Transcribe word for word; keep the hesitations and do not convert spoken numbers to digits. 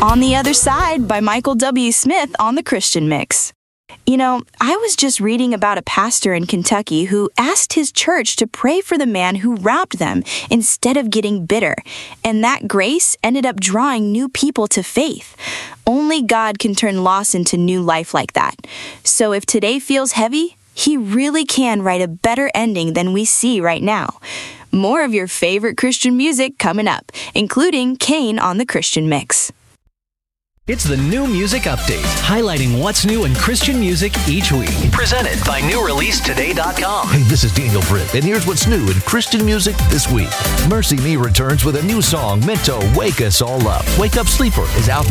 On the Other Side by Michael W. Smith on the Christian Mix. You know, I was just reading about a pastor in Kentucky who asked his church to pray for the man who robbed them instead of getting bitter, and that grace ended up drawing new people to faith. Only God can turn loss into new life like that. So if today feels heavy, He really can write a better ending than we see right now. More of your favorite Christian music coming up, including Kane on the Christian Mix. It's the New Music Update, highlighting what's new in Christian music each week. Presented by new release today dot com. Hey, this is Daniel Britt, and here's what's new in Christian music this week. Mercy Me returns with a new song meant to wake us all up. Wake Up Sleeper is out